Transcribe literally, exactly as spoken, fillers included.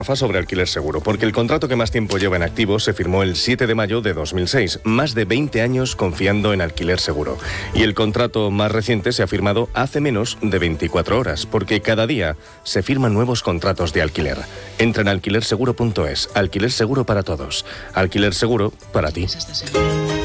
Sobre Alquiler Seguro, porque el contrato que más tiempo lleva en activo se firmó el siete de mayo de dos mil seis, más de veinte años confiando en Alquiler Seguro. Y el contrato más reciente se ha firmado hace menos de veinticuatro horas, porque cada día se firman nuevos contratos de alquiler. Entra en alquiler seguro punto es, alquiler seguro para todos, alquiler seguro para ti.